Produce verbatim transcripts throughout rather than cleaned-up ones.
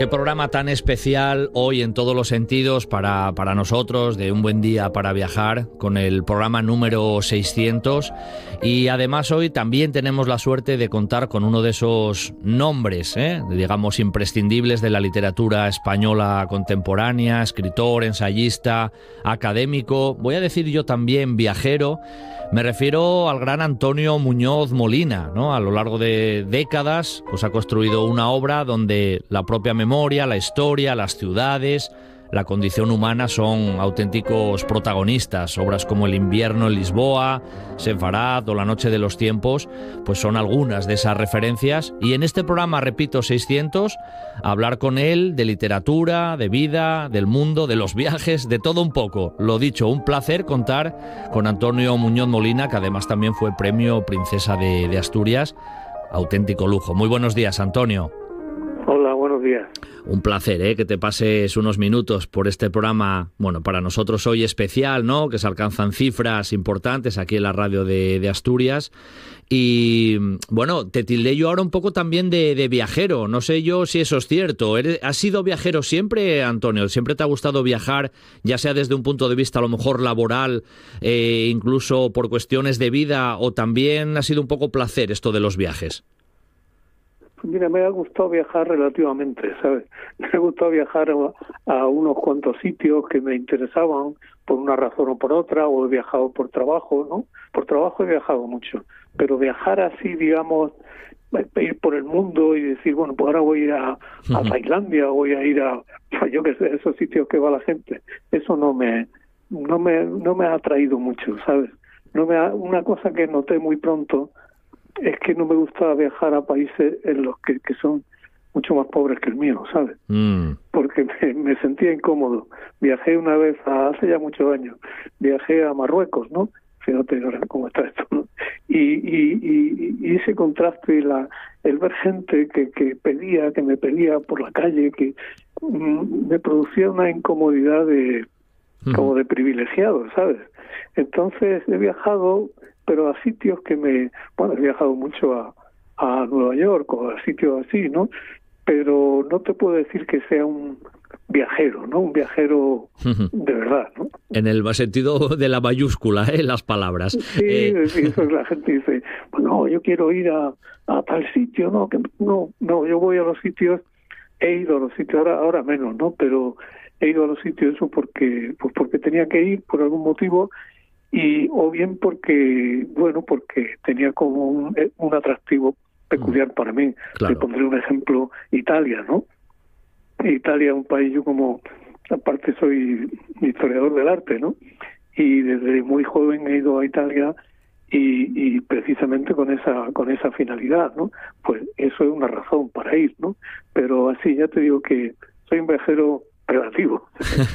Qué programa tan especial hoy en todos los sentidos para, para nosotros, de un buen día para viajar, con el programa número seiscientos. Y además hoy también tenemos la suerte de contar con uno de esos nombres, ¿eh? digamos, imprescindibles de la literatura española contemporánea, escritor, ensayista, académico, voy a decir yo también viajero. Me refiero al gran Antonio Muñoz Molina, ¿no? A lo largo de décadas pues ha construido una obra donde la propia memoria, la historia, las ciudades, la condición humana son auténticos protagonistas. Obras como El invierno en Lisboa, Sefarad o La noche de los tiempos, pues son algunas de esas referencias. Y en este programa, repito, seiscientos, hablar con él de literatura, de vida, del mundo, de los viajes, de todo un poco. Lo dicho, un placer contar con Antonio Muñoz Molina, que además también fue premio Princesa de, de Asturias. Auténtico lujo. Muy buenos días, Antonio. Hola, buenos días. Un placer, ¿eh? que te pases unos minutos por este programa, bueno, para nosotros hoy especial, ¿no? Que se alcanzan cifras importantes aquí en la radio de, de Asturias. Y, bueno, te tildé yo ahora un poco también de, de viajero. No sé yo si eso es cierto. ¿Eres, ¿Has sido viajero siempre, Antonio? ¿Siempre te ha gustado viajar, ya sea desde un punto de vista a lo mejor laboral, eh, incluso por cuestiones de vida, o también ha sido un poco placer esto de los viajes? Mira, me ha gustado viajar relativamente, ¿sabes? Me ha gustado viajar a, a unos cuantos sitios que me interesaban por una razón o por otra, o he viajado por trabajo, ¿no? Por trabajo he viajado mucho, pero viajar así, digamos, ir por el mundo y decir, bueno, pues ahora voy a ir a, a Tailandia, voy a ir a, yo qué sé, esos sitios que va la gente, eso no me, no me, no me ha atraído mucho, ¿sabes? No me ha, una cosa que noté muy pronto es que no me gusta viajar a países en los que, que son mucho más pobres que el mío, ¿sabes? Mm. Porque me, me sentía incómodo. Viajé una vez, a, hace ya muchos años, viajé a Marruecos, ¿no? Fíjate ahora cómo está esto, ¿no? Y, y, y, y ese contraste, la, el ver gente que, que pedía, que me pedía por la calle, que mm, me producía una incomodidad de mm. como de privilegiado, ¿sabes? Entonces he viajado, pero a sitios que me... Bueno, he viajado mucho a, a Nueva York o a sitios así, ¿no? Pero no te puedo decir que sea un viajero, ¿no? Un viajero de verdad, ¿no? En el sentido de la mayúscula, ¿eh? Las palabras. Sí, eh... sí, eso es, la gente dice, bueno, yo quiero ir a, a tal sitio, ¿no? Que no, no, yo voy a los sitios, he ido a los sitios, ahora, ahora menos, ¿no? Pero he ido a los sitios eso porque, pues porque tenía que ir por algún motivo, y o bien porque, bueno, porque tenía como un, un atractivo peculiar mm, para mí. Claro. Te pondré un ejemplo, Italia, ¿no? Italia es un país, yo como, aparte soy historiador del arte, ¿no? Y desde muy joven he ido a Italia y, y precisamente con esa con esa finalidad, ¿no? Pues eso es una razón para ir, ¿no? Pero así, ya te digo que soy un viajero relativo.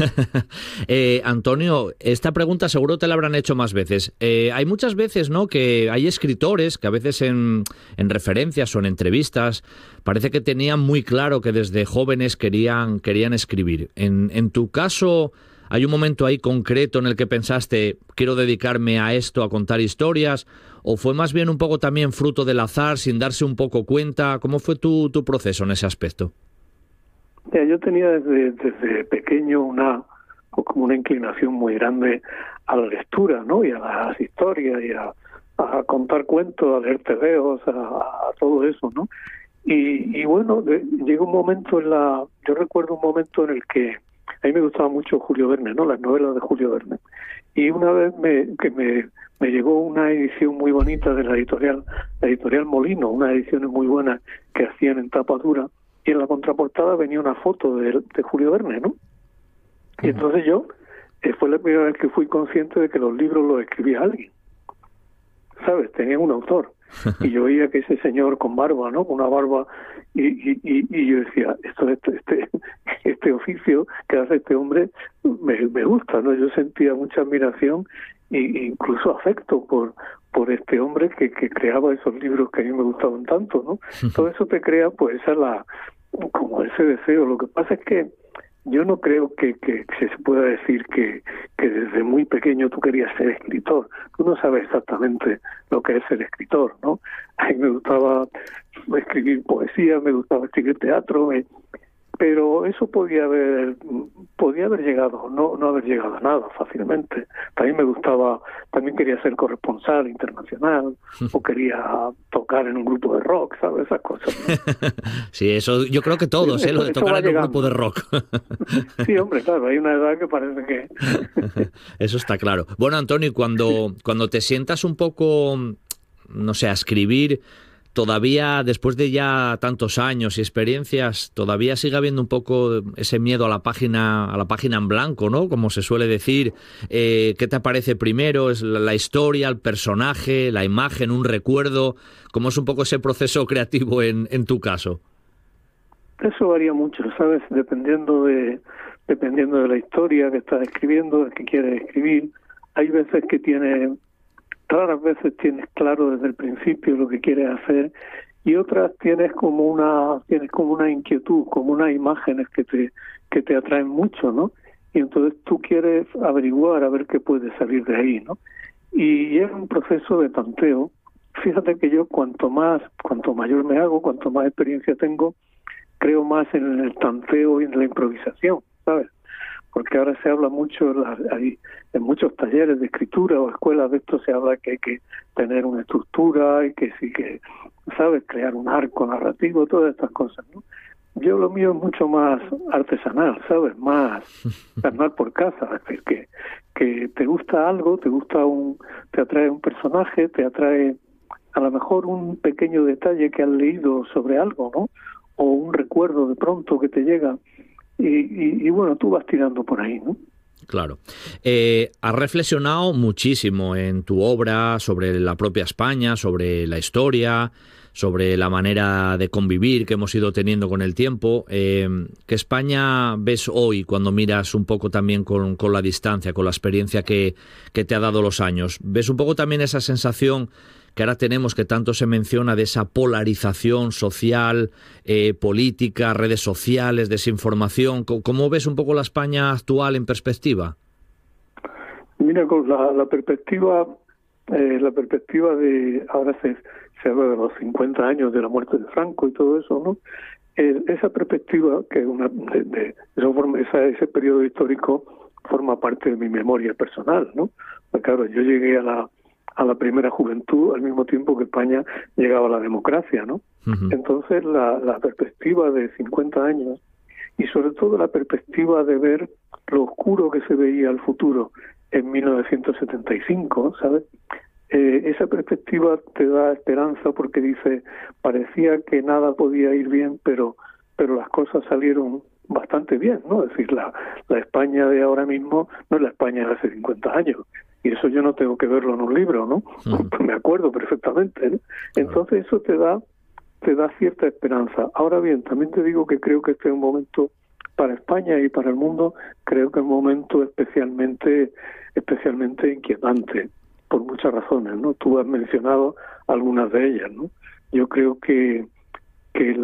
eh, Antonio, esta pregunta seguro te la habrán hecho más veces. Eh, hay muchas veces, ¿no?, que hay escritores que a veces en, en referencias o en entrevistas parece que tenían muy claro que desde jóvenes querían, querían escribir. En, en tu caso, ¿hay un momento ahí concreto en el que pensaste, quiero dedicarme a esto, a contar historias? ¿O fue más bien un poco también fruto del azar, sin darse un poco cuenta? ¿Cómo fue tu, tu proceso en ese aspecto? Ya, yo tenía desde, desde pequeño una como una inclinación muy grande a la lectura, ¿no? Y a las historias, y a, a contar cuentos, a leer tebeos, a, a todo eso, ¿no? Y, y bueno, de, llegó un momento en la... Yo recuerdo un momento en el que a mí me gustaba mucho Julio Verne, ¿no? Las novelas de Julio Verne. Y una vez me, que me, me llegó una edición muy bonita de la editorial, la editorial Molino, unas ediciones muy buenas que hacían en tapa dura, y en la contraportada venía una foto de, de Julio Verne, ¿no? Y entonces yo, eh, fue la primera vez que fui consciente de que los libros los escribía alguien, ¿sabes? Tenían un autor. Y yo veía que ese señor con barba, ¿no? Con una barba, y, y, y, y yo decía, esto, este, este, este oficio que hace este hombre me, me gusta, ¿no? Yo sentía mucha admiración e incluso afecto por por este hombre que, que creaba esos libros que a mí me gustaban tanto, ¿no? Todo eso te crea, pues, esa la como ese deseo. Lo que pasa es que yo no creo que, que, que se pueda decir que, que desde muy pequeño tú querías ser escritor. Tú no sabes exactamente lo que es ser escritor, ¿no? A mí me gustaba escribir poesía, me gustaba escribir teatro, me, pero eso podía haber podía haber llegado, no no haber llegado a nada fácilmente. También me gustaba, también quería ser corresponsal internacional, o quería tocar en un grupo de rock, ¿sabes? Esas cosas, ¿no? Sí, eso yo creo que todos, ¿eh? Lo de tocar en un grupo de rock. Sí, hombre, claro, hay una edad que parece que... Eso está claro. Bueno, Antonio, cuando, cuando te sientas un poco, no sé, a escribir, todavía, después de ya tantos años y experiencias, todavía sigue habiendo un poco ese miedo a la página, a la página en blanco, ¿no? Como se suele decir. Eh, ¿qué te aparece primero? ¿Es la, la historia, el personaje, la imagen, un recuerdo? ¿Cómo es un poco ese proceso creativo en, en tu caso? Eso varía mucho, ¿sabes? Dependiendo de dependiendo de la historia que estás escribiendo, de que quieres escribir. Hay veces que tienes, raras veces tienes claro desde el principio lo que quieres hacer, y otras tienes como una tienes como una inquietud, como unas imágenes que te que te atraen mucho, ¿no? Y entonces tú quieres averiguar a ver qué puede salir de ahí, ¿no? Y es un proceso de tanteo. Fíjate que yo cuanto más cuanto mayor me hago, cuanto más experiencia tengo, creo más en el tanteo y en la improvisación, ¿sabes? Porque ahora se habla mucho, hay, en muchos talleres de escritura o escuelas de esto se habla que hay que tener una estructura y que sí que, ¿sabes? Crear un arco narrativo, todas estas cosas, ¿no? Yo lo mío es mucho más artesanal, ¿sabes? Más carnal por casa, es decir, que, que te gusta algo, te gusta un, te atrae un personaje, te atrae a lo mejor un pequeño detalle que has leído sobre algo, ¿no? O un recuerdo de pronto que te llega, y, y, y bueno, tú vas tirando por ahí, ¿no? Claro. Eh, has reflexionado muchísimo en tu obra sobre la propia España, sobre la historia, sobre la manera de convivir que hemos ido teniendo con el tiempo. Eh, ¿Qué España ves hoy cuando miras un poco también con, con la distancia, con la experiencia que, que te ha dado los años? ¿Ves un poco también esa sensación que ahora tenemos, que tanto se menciona, de esa polarización social, eh, política, redes sociales, desinformación? ¿Cómo ves un poco la España actual en perspectiva? Mira, con la, la perspectiva, eh, la perspectiva de, ahora se, se habla de los cincuenta años de la muerte de Franco y todo eso, ¿no? Eh, esa perspectiva, que es una, de, de, eso forma, esa, ese periodo histórico forma parte de mi memoria personal, ¿no? Pues claro, yo llegué a la a la primera juventud al mismo tiempo que España llegaba a la democracia, ¿no? Uh-huh. Entonces la, la perspectiva de cincuenta años, y sobre todo la perspectiva de ver lo oscuro que se veía al futuro en mil novecientos setenta y cinco, ¿sabes? Eh, esa perspectiva te da esperanza, porque dice, parecía que nada podía ir bien, pero pero las cosas salieron bastante bien, ¿no? Es decir, la, la España de ahora mismo no es la España de hace cincuenta años. Y eso yo no tengo que verlo en un libro, ¿no? Uh-huh. Me acuerdo perfectamente, ¿no? Entonces eso te da te da cierta esperanza. Ahora bien, también te digo que creo que este es un momento para España y para el mundo, creo que es un momento especialmente especialmente inquietante, por muchas razones, ¿no? Tú has mencionado algunas de ellas, ¿no? Yo creo que que